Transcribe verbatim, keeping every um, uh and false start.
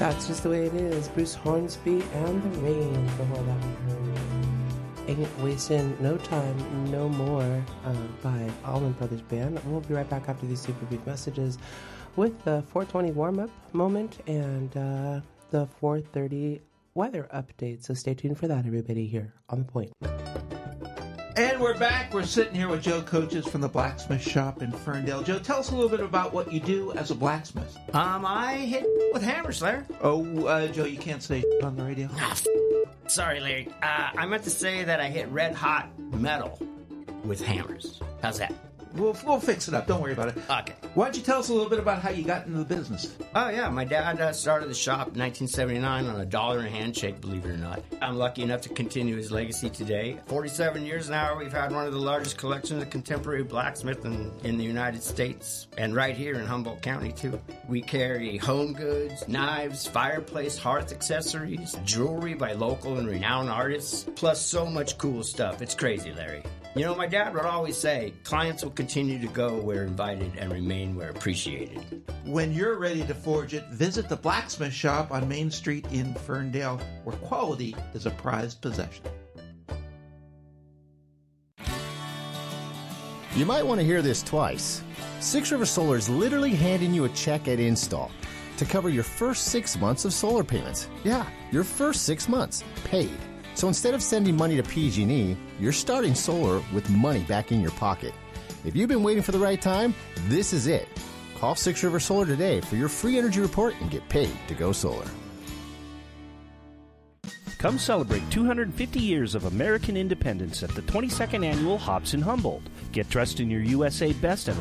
That's just the way it is. Bruce Hornsby and the Rain before that one. Ain't Wasting No Time No More uh, by Allman Brothers Band. We'll be right back after these super brief messages with the four twenty warm-up moment and uh, the four thirty weather update. So stay tuned for that, everybody, here on The Point. And we're back. We're sitting here with Joe Coaches from the blacksmith shop in Ferndale. Joe, tell us a little bit about what you do as a blacksmith. Um, I hit with hammers, Larry. Oh, uh, Joe, you can't say on the radio. Ah, f- sorry, Larry. Uh, I meant to say that I hit red hot metal with hammers. How's that? We'll, we'll fix it up. Don't worry about it. Okay. Why don't you tell us a little bit about how you got into the business? Oh, yeah. My dad uh, started the shop in nineteen seventy-nine on a dollar and a handshake, believe it or not. I'm lucky enough to continue his legacy today. forty-seven years now, we've had one of the largest collections of contemporary blacksmith in, in the United States, and right here in Humboldt County, too. We carry home goods, knives, fireplace, hearth accessories, jewelry by local and renowned artists, plus so much cool stuff. It's crazy, Larry. You know, my dad would always say, clients will continue to go where invited and remain where appreciated. When you're ready to forge it, visit the blacksmith shop on Main Street in Ferndale, where quality is a prized possession. You might want to hear this twice. Six River Solar is literally handing you a check at install to cover your first six months of solar payments. Yeah, your first six months, paid. So instead of sending money to P G and E, you're starting solar with money back in your pocket. If you've been waiting for the right time, this is it. Call Six River Solar today for your free energy report and get paid to go solar. Come celebrate two hundred fifty years of American independence at the twenty-second Annual Hops in Humboldt. Get dressed in your U S A Best at